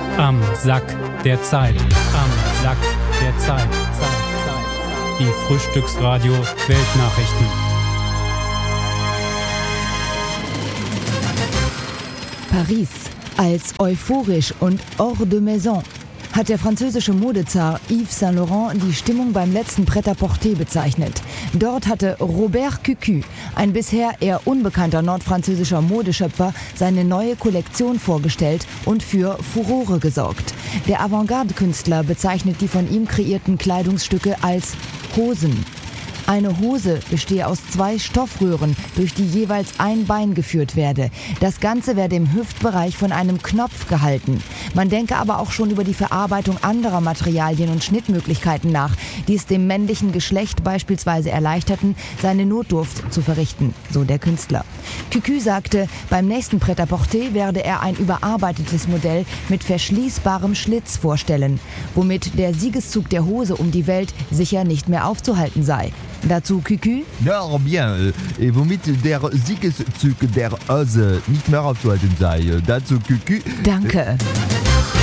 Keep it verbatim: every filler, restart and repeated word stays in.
Am Sack der Zeit. Am Sack der Zeit. Zeit, Zeit. Die Frühstücksradio Weltnachrichten. Paris. Als euphorisch und hors de maison hat der französische Modezar Yves Saint Laurent die Stimmung beim letzten Pret-à-Porter bezeichnet. Dort hatte Robert Coucou, ein bisher eher unbekannter nordfranzösischer Modeschöpfer, seine neue Kollektion vorgestellt und für Furore gesorgt. Der Avantgarde-Künstler bezeichnet die von ihm kreierten Kleidungsstücke als Hosen. Eine Hose bestehe aus zwei Stoffröhren, durch die jeweils ein Bein geführt werde. Das Ganze werde im Hüftbereich von einem Knopf gehalten. Man denke aber auch schon über die Verarbeitung anderer Materialien und Schnittmöglichkeiten nach, die es dem männlichen Geschlecht beispielsweise erleichterten, seine Notdurft zu verrichten, so der Künstler. Coucou sagte, beim nächsten Pret-à-Porter werde er ein überarbeitetes Modell mit verschließbarem Schlitz vorstellen, womit der Siegeszug der Hose um die Welt sicher nicht mehr aufzuhalten sei. Dazu Coucou. Ja, bien. Et womit der Siegeszug der Hose nicht mehr aufzuhalten sei. Dazu Coucou. Danke.